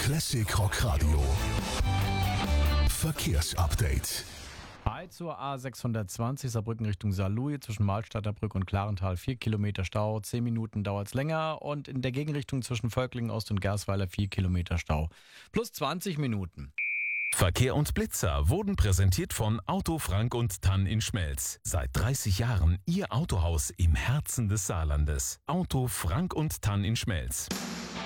Classic Rock Radio. Verkehrsupdate. Hi zur A620 Saarbrücken Richtung Saarlouis zwischen Mahlstadter Brücke und Klarental 4 Kilometer Stau, 10 Minuten dauert's länger und in der Gegenrichtung zwischen Völklingen Ost und Gersweiler 4 Kilometer Stau. Plus 20 Minuten. Verkehr und Blitzer wurden präsentiert von Auto Frank und Tann in Schmelz. Seit 30 Jahren Ihr Autohaus im Herzen des Saarlandes. Auto Frank und Tann in Schmelz.